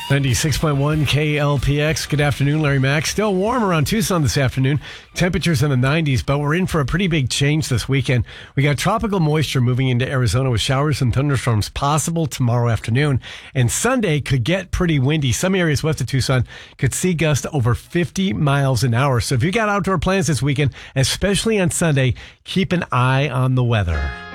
96.1 KLPX. Good afternoon, Larry Mack. Still warm around Tucson this afternoon. Temperatures in the 90s, but we're in for a pretty big change this weekend. We got tropical moisture moving into Arizona with showers and thunderstorms possible tomorrow afternoon. And Sunday could get pretty windy. Some areas west of Tucson could see gusts over 50 miles an hour. So if you got outdoor plans this weekend, especially on Sunday, keep an eye on the weather.